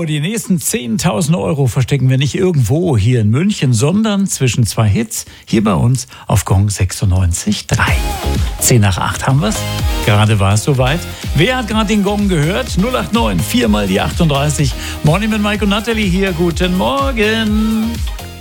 Genau, die nächsten 10.000 Euro verstecken wir nicht irgendwo hier in München, sondern zwischen zwei Hits hier bei uns auf Gong 96.3. 10 nach 8 haben wir's. Gerade war es soweit. Wer hat gerade den Gong gehört? 089, 4 mal die 38. Morning mit Mike und Natalie hier. Guten Morgen.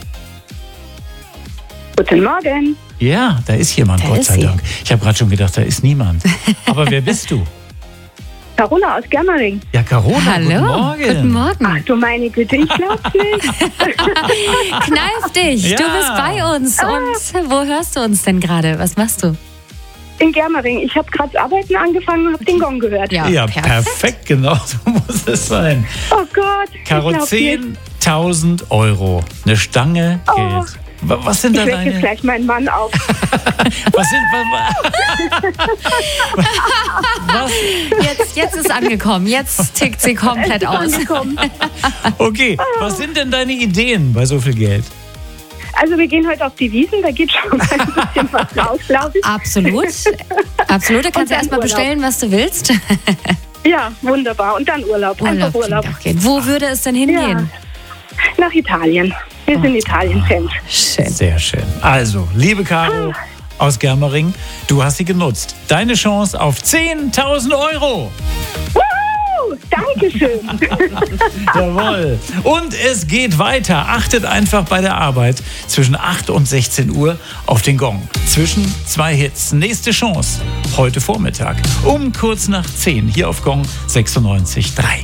Guten Morgen. Ja, da ist jemand, Gott sei Dank. Ich habe gerade schon gedacht, da ist niemand. Aber wer bist du? Carola aus Germering. Ja, Carola, Hallo, guten Morgen. Guten Morgen. Ach du meine Güte, ich glaub's nicht. Kneif dich, Ja. du bist bei uns. Und wo hörst du uns denn gerade? Was machst du? In Germering. Ich habe gerade Arbeiten angefangen und habe den Gong gehört. Ja, perfekt, genau so muss es sein. Oh Gott. Caro, ich glaub's nicht. 10.000 Euro. Eine Stange Oh. Geld. Was sind da Ich wecke jetzt deine... gleich meinen Mann auf. Was sind... Was? Jetzt ist angekommen. Jetzt tickt sie komplett aus. Angekommen. Okay, was sind denn deine Ideen bei so viel Geld? Also wir gehen heute auf die Wiesn, da geht schon ein bisschen was raus, glaube ich. Absolut. Absolut. Da kannst du dann erstmal Urlaub. bestellen, was du willst. Ja, wunderbar. Und dann Urlaub. Einfach Urlaub. klingt auch gehen. Wo würde es denn hingehen? Nach Italien. Wir sind Italien-Fans. Schön. Sehr schön. Also, liebe Caro aus Germering, du hast sie genutzt. Deine Chance auf 10.000 Euro. Dankeschön. Jawohl. Und es geht weiter. Achtet einfach bei der Arbeit zwischen 8 und 16 Uhr auf den Gong. Zwischen zwei Hits. Nächste Chance. Heute Vormittag. Um kurz nach 10 hier auf Gong 96.3.